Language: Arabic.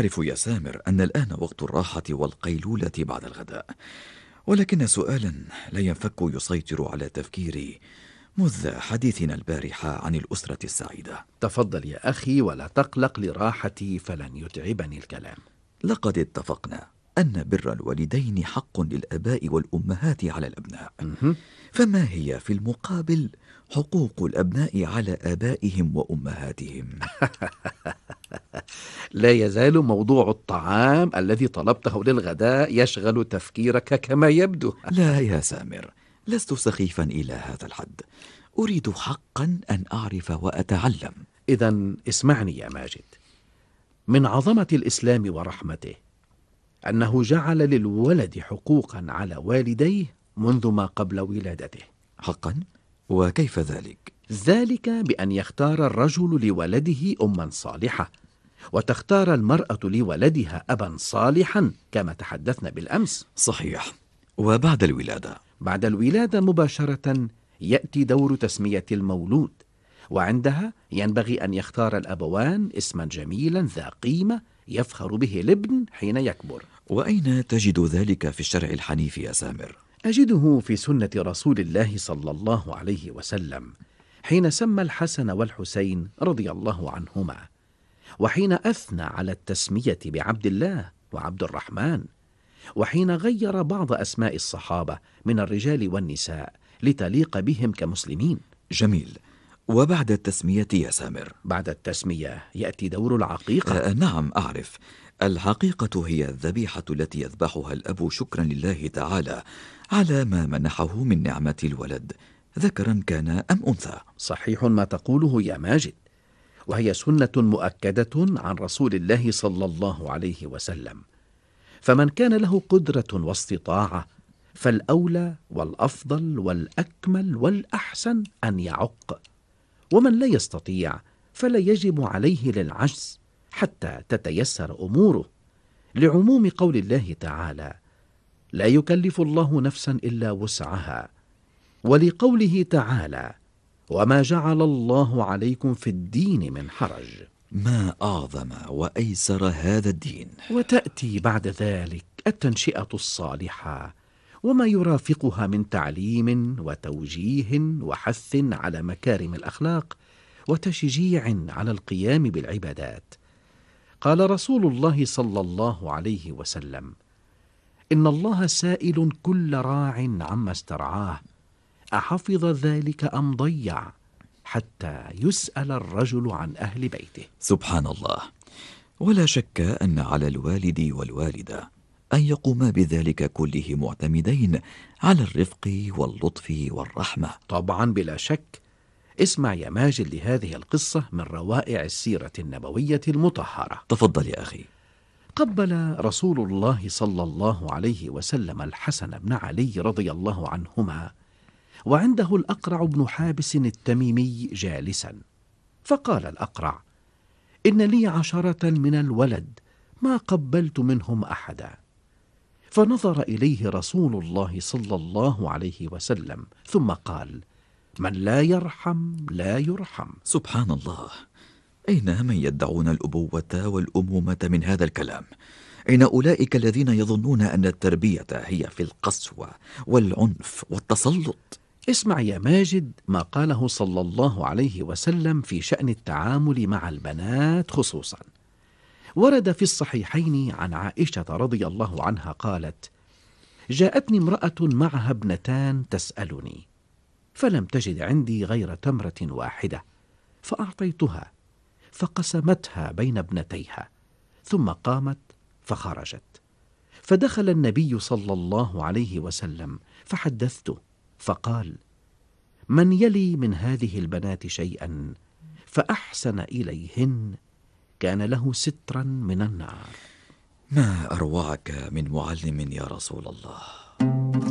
أعرف يا سامر أن الآن وقت الراحة والقيلولة بعد الغداء، ولكن سؤالا لا ينفك يسيطر على تفكيري منذ حديثنا البارحة عن الأسرة السعيدة. تفضل يا أخي ولا تقلق، لراحتي فلن يتعبني الكلام. لقد اتفقنا أن بر الوالدين حق للآباء والأمهات على الأبناء، فما هي في المقابل حقوق الأبناء على آبائهم وأمهاتهم؟ لا يزال موضوع الطعام الذي طلبته للغداء يشغل تفكيرك كما يبدو. لا يا سامر، لست سخيفا إلى هذا الحد، أريد حقا أن أعرف وأتعلم. إذن اسمعني يا ماجد، من عظمة الإسلام ورحمته أنه جعل للولد حقوقا على والديه منذ ما قبل ولادته. حقا؟ وكيف ذلك؟ ذلك بأن يختار الرجل لولده أما صالحة، وتختار المرأة لولدها أبا صالحا كما تحدثنا بالأمس. صحيح. وبعد الولادة؟ بعد الولادة مباشرة يأتي دور تسمية المولود، وعندها ينبغي أن يختار الأبوان اسما جميلا ذا قيمة يفخر به الابن حين يكبر. وأين تجد ذلك في الشرع الحنيف يا سامر؟ أجده في سنة رسول الله صلى الله عليه وسلم حين سمى الحسن والحسين رضي الله عنهما، وحين أثنى على التسمية بعبد الله وعبد الرحمن، وحين غير بعض أسماء الصحابة من الرجال والنساء لتليق بهم كمسلمين. جميل. وبعد التسمية يا سامر؟ بعد التسمية يأتي دور العقيقة. نعم أعرف. الحقيقة هي الذبيحة التي يذبحها الأب شكرا لله تعالى على ما منحه من نعمة الولد، ذكرا كان أم أنثى. صحيح ما تقوله يا ماجد، وهي سنة مؤكدة عن رسول الله صلى الله عليه وسلم، فمن كان له قدرة واستطاعة فالأولى والأفضل والأكمل والأحسن أن يعق، ومن لا يستطيع فلا يجب عليه للعجز حتى تتيسر أموره، لعموم قول الله تعالى: لا يكلف الله نفسا إلا وسعها، ولقوله تعالى: وما جعل الله عليكم في الدين من حرج. ما أعظم وأيسر هذا الدين. وتأتي بعد ذلك التنشئة الصالحة وما يرافقها من تعليم وتوجيه وحث على مكارم الأخلاق وتشجيع على القيام بالعبادات. قال رسول الله صلى الله عليه وسلم: إن الله سائل كل راع عما استرعاه أحفظ ذلك أم ضيع، حتى يسأل الرجل عن أهل بيته. سبحان الله. ولا شك أن على الوالد والوالدة أن يقوما بذلك كله معتمدين على الرفق واللطف والرحمة. طبعا بلا شك. اسمع يا ماجد لهذه القصة من روائع السيرة النبوية المطهرة. تفضل يا أخي. قبل رسول الله صلى الله عليه وسلم الحسن بن علي رضي الله عنهما، وعنده الأقرع بن حابس التميمي جالسا، فقال الأقرع: إن لي 10 من الولد ما قبلت منهم أحدا. فنظر إليه رسول الله صلى الله عليه وسلم ثم قال: من لا يرحم لا يرحم. سبحان الله. أين من يدعون الأبوة والأمومة من هذا الكلام؟ أين أولئك الذين يظنون أن التربية هي في القسوة والعنف والتسلط؟ اسمع يا ماجد ما قاله صلى الله عليه وسلم في شأن التعامل مع البنات خصوصا. ورد في الصحيحين عن عائشة رضي الله عنها قالت: جاءتني امرأة معها ابنتان تسألني، فلم تجد عندي غير تمرة واحدة، فأعطيتها فقسمتها بين ابنتيها، ثم قامت فخرجت. فدخل النبي صلى الله عليه وسلم فحدثته، فقال: من يلي من هذه البنات شيئا فأحسن إليهن كان له سترا من النار. ما أروعك من معلم يا رسول الله.